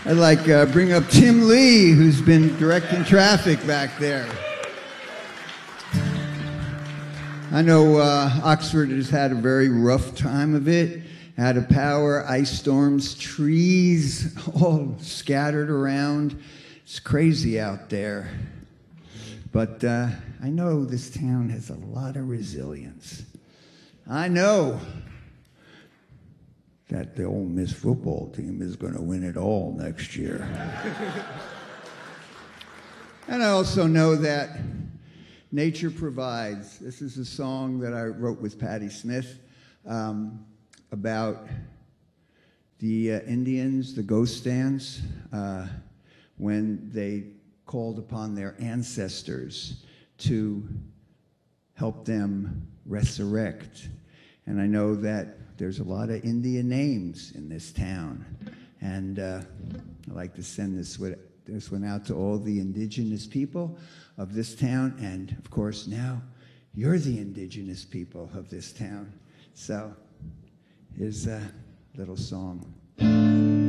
I'd like to bring up Tim Lee, who's been directing traffic back there. I know Oxford has had a very rough time of it. Out of power, ice storms, trees all scattered around. It's crazy out there. But I know this town has a lot of resilience. I know that the Ole Miss football team is going to win it all next year. And I also know that nature provides. This is a song that I wrote with Patti Smith about the Indians, the ghost dance, when they called upon their ancestors to help them resurrect. And I know that there's a lot of Indian names in this town. And I'd like to send this one out to all the indigenous people of this town. And, of course, now you're the indigenous people of this town. So here's a little song.